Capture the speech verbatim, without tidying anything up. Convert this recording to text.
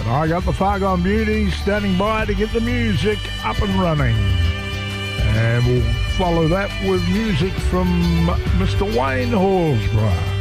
And I got the Fargon Beauties standing by to get the music up and running. And we'll follow that with music from Mister Wayne Horsburgh.